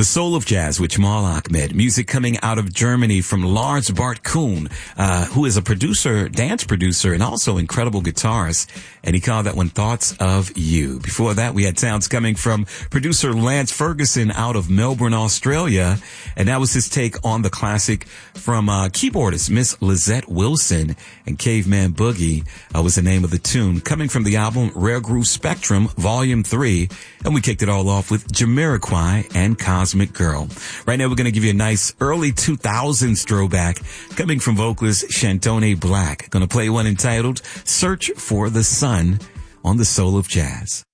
The Soul of Jazz with Jamal Ahmed. Music coming out of Germany from Lars Bart Kuhn, who is a producer, dance producer, and also incredible guitarist. And he called that one Thoughts of You. Before that, we had sounds coming from producer Lance Ferguson out of Melbourne, Australia. And that was his take on the classic from keyboardist Miss Lizette Wilson. And Caveman Boogie was the name of the tune, coming from the album Rare Groove Spectrum, Volume 3. And we kicked it all off with Jamiroquai and Cosmic Girl. Right now, we're going to give you a nice early 2000s throwback coming from vocalist Shantone Black. Going to play one entitled Search for the Sun on the Soul of Jazz.